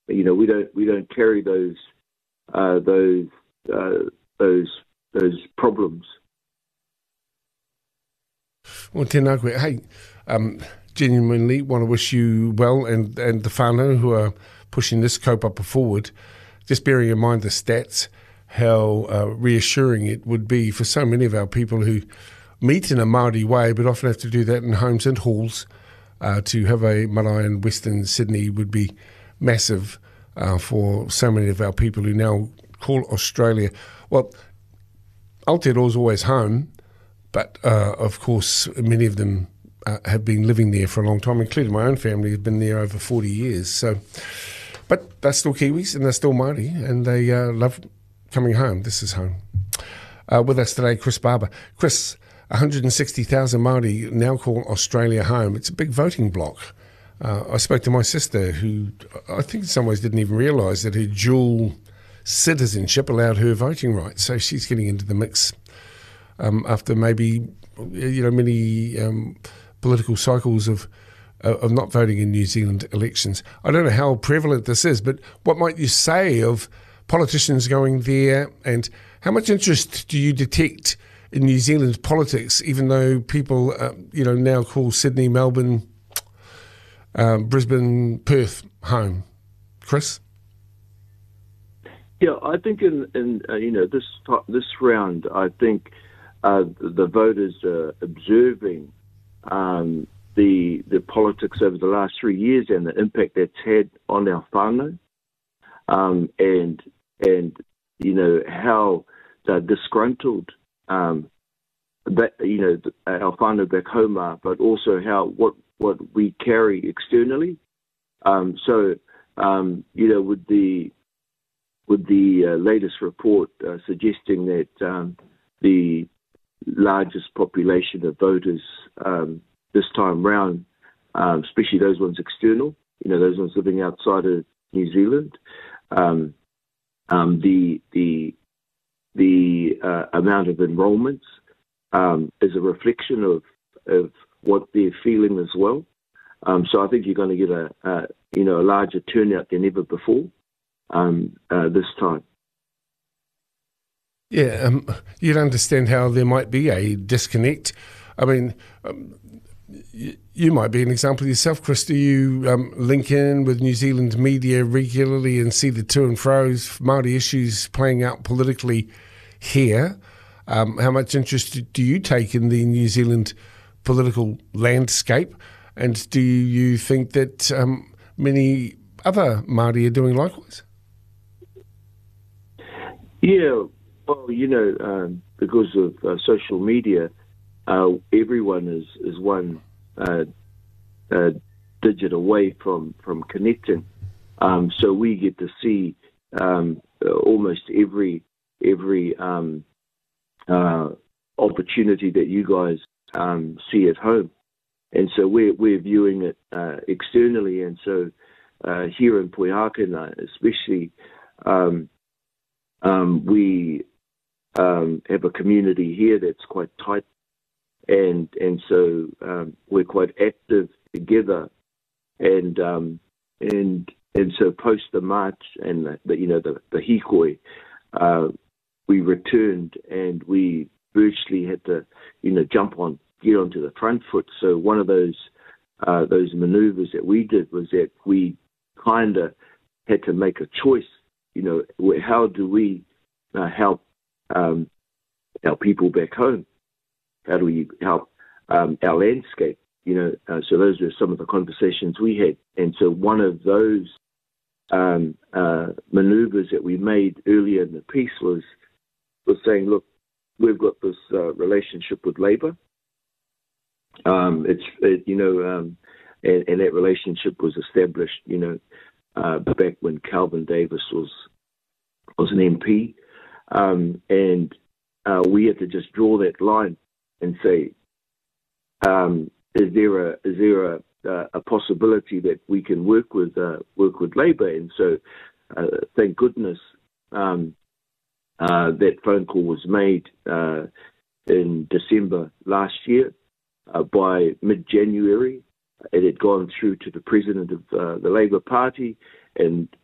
we don't carry those uh, those uh, those problems. Well, tēnā koe. Hey, genuinely want to wish you well and the whānau who are pushing this kaupapa forward. Just bearing in mind the stats, how reassuring it would be for so many of our people who meet in a Māori way but often have to do that in homes and halls. To have a marae in Western Sydney would be massive for so many of our people who now call Australia. Well, Aotearoa's always home, but of course many of them have been living there for a long time, including my own family have been there over 40 years. So, but they're still Kiwis and they're still Māori and they love coming home. This is home. With us today, Chris Barber. Chris, 160,000 Māori now call Australia home. It's a big voting bloc. I spoke to my sister who I think in some ways didn't even realise that her dual citizenship allowed her voting rights. So she's getting into the mix after maybe, many political cycles of not voting in New Zealand elections. I don't know how prevalent this is, but what might you say of politicians going there and how much interest do you detect in New Zealand politics, even though people, now call Sydney, Melbourne, Brisbane, Perth home? Chris? Yeah, I think in this round, I think the voters are observing the politics over the last 3 years and the impact that's had on our whānau, and how they're disgruntled. Our whānau back home are, but also what we carry externally. With the latest report suggesting that the largest population of voters this time round, especially those ones external, those ones living outside of New Zealand, the amount of enrolments is a reflection of what they're feeling as well. So I think you're going to get a larger turnout than ever before this time. Yeah, you'd understand how there might be a disconnect. I mean, you might be an example yourself, Chris. Do you link in with New Zealand media regularly and see the to and fro's Māori issues playing out politically here? How much interest do you take in the New Zealand political landscape? And do you think that many other Māori are doing likewise? Yeah, well, because of social media, everyone is one digit away from connecting. So we get to see almost every opportunity that you guys see at home, and so we're viewing it externally. And so here in Poiākena, especially, we have a community here that's quite tight, and so we're quite active together, and so post the march and the hikoi, we returned and we virtually had to get onto the front foot. So one of those manoeuvres that we did was that we kind of had to make a choice. How do we help our people back home? How do we help our landscape? So those are some of the conversations we had. And so one of those manoeuvres that we made earlier in the piece was saying, look, we've got this relationship with Labour. And that relationship was established, back when Calvin Davis was an MP, and we had to just draw that line and say, is there a possibility that we can work with Labour? And so, thank goodness that phone call was made in December last year. By mid-January, it had gone through to the president of the Labour Party, and